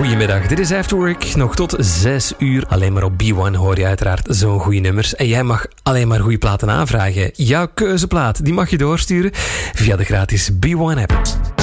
Goedemiddag, dit is Afterwork. Nog tot 6 uur. Alleen maar op B1 hoor je uiteraard zo'n goede nummers. En jij mag alleen maar goede platen aanvragen. Jouw keuzeplaat, die mag je doorsturen via de gratis B1 app.